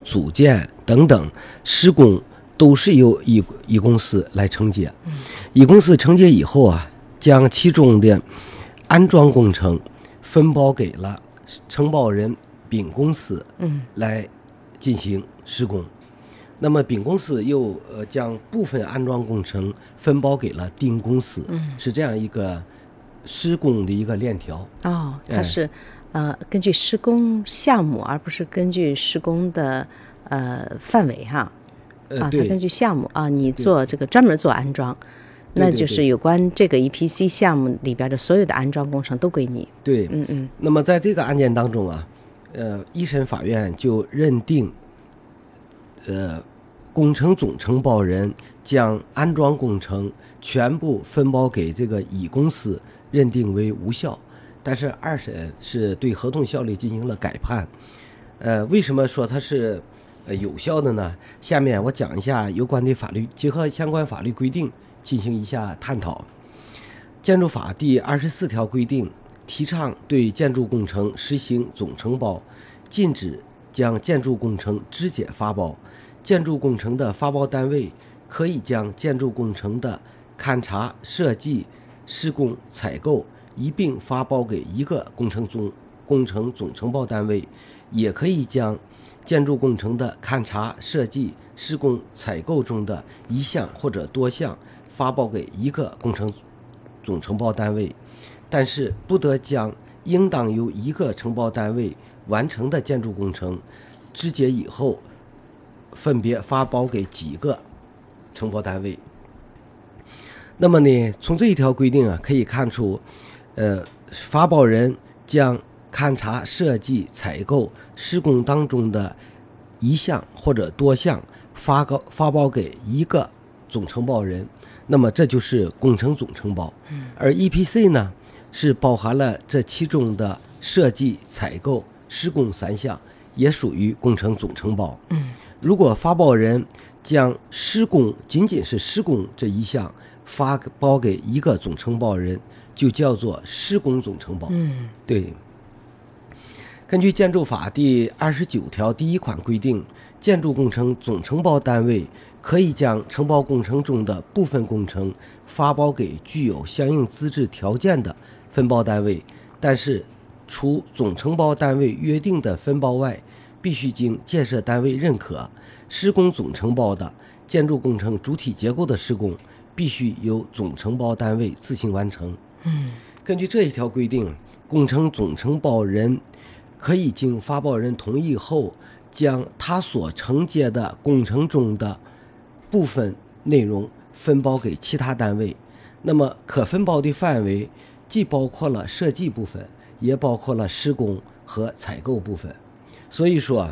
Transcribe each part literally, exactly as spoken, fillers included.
组件等等施工都是由乙乙公司来承接。乙公司承接以后啊，将其中的安装工程分包给了承包人丙公司来进行施工。那么丙公司又呃将部分安装工程分包给了丁公司，嗯、是这样一个施工的一个链条。 哦，它是、哎、呃根据施工项目，而不是根据施工的呃范围哈。 呃、 啊，它根据项目啊，你做这个专门做安装，那就是有关这个 E P C 项目里边的所有的安装工程都归你。 对， 嗯嗯。 那么在这个案件当中啊，呃，一审法院就认定。呃，工程总承包人将安装工程全部分包给这个乙公司，认定为无效。但是二审是对合同效力进行了改判。呃，为什么说它是呃有效的呢？下面我讲一下有关的法律，结合相关法律规定进行一下探讨。建筑法第二十四条规定，提倡对建筑工程实行总承包，禁止将建筑工程肢解发包。建筑工程的发包单位可以将建筑工程的勘察、设计、施工、采购一并发包给一个工程总工程总承包单位，也可以将建筑工程的勘察、设计、施工、采购中的一项或者多项发包给一个工程总承包单位，但是不得将应当由一个承包单位完成的建筑工程肢解以后分别发包给几个承包单位。那么呢，从这一条规定啊，可以看出，呃，发包人将勘察、设计、采购、施工当中的一项或者多项发包发包给一个总承包人，那么这就是工程总承包。而 E P C 呢，是包含了这其中的设计、采购、施工三项，也属于工程总承包。 嗯。 如果发包人将施工仅仅是施工这一项发包给一个总承包人，就叫做施工总承包。 嗯， 对。根据建筑法第二十九条第一款规定，建筑工程总承包单位可以将承包工程中的部分工程发包给具有相应资质条件的分包单位，但是除总承包单位约定的分包外，必须经建设单位认可。施工总承包的建筑工程主体结构的施工，必须由总承包单位自行完成。 嗯， 根据这一条规定，工程总承包人可以经发包人同意后，将他所承接的工程中的部分内容分包给其他单位。那么可分包的范围既包括了设计部分，也包括了施工和采购部分。所以说，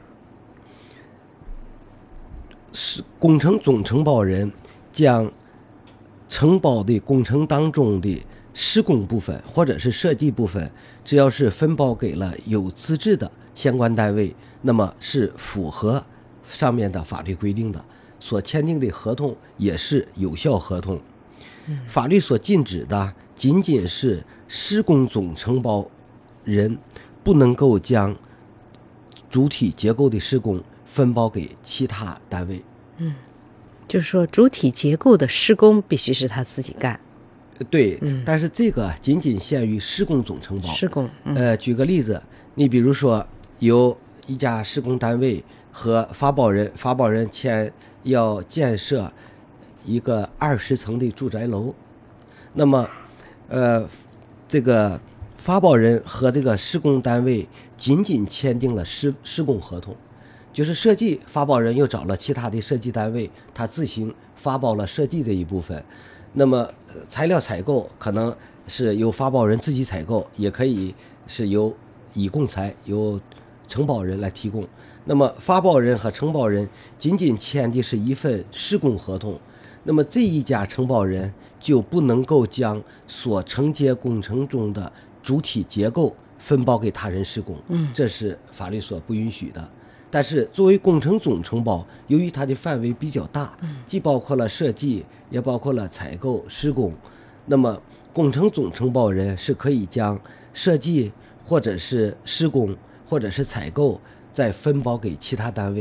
是工程总承包人将承包的工程当中的施工部分或者是设计部分，只要是分包给了有资质的相关单位，那么是符合上面的法律规定的，所签订的合同也是有效合同。法律所禁止的仅仅是施工总承包人不能够将主体结构的施工分包给其他单位。 嗯，就是说主体结构的施工必须是他自己干。 对， 嗯， 但是这个仅仅限于施工总承包。 施工，嗯、 呃，举个例子，你比如说有一家施工单位和发包人，发包人签要建设一个二十层的住宅楼，那么，呃，这个发包人和这个施工单位仅仅签订了施施工合同，就是设计发包人又找了其他的设计单位，他自行发包了设计这一部分。那么材料采购可能是由发包人自己采购，也可以是由乙供材由承包人来提供。那么发包人和承包人仅仅签的是一份施工合同，那么这一家承包人就不能够将所承接工程中的主体结构分包给他人施工， 嗯， 这是法律所不允许的。但是作为工程总承包，由于它的范围比较大，既包括了设计，也包括了采购、施工，那么工程总承包人是可以将设计或者是施工或者是采购再分包给其他单位。